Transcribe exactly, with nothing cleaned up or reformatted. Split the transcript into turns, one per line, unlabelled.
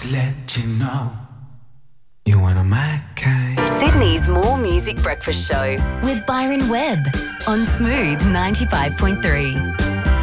just let you know you're one of my kind.
Sydney's More Music Breakfast Show with Byron Webb on Smooth ninety-five point three.